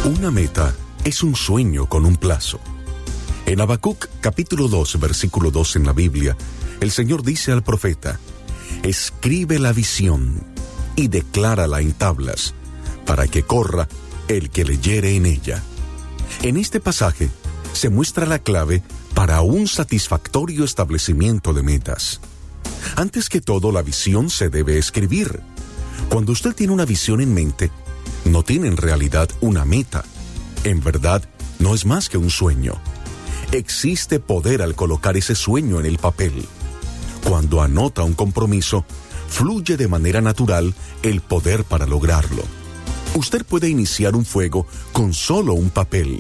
Una meta es un sueño con un plazo. En Habacuc, capítulo 2, versículo 2 en la Biblia, el Señor dice al profeta: escribe la visión y declárala en tablas, para que corra el que leyere en ella. En este pasaje se muestra la clave para un satisfactorio establecimiento de metas. Antes que todo, la visión se debe escribir. Cuando usted tiene una visión en mente, no tiene en realidad una meta. En verdad, no es más que un sueño. Existe poder al colocar ese sueño en el papel. Cuando anota un compromiso, fluye de manera natural el poder para lograrlo. Usted puede iniciar un fuego con solo un papel.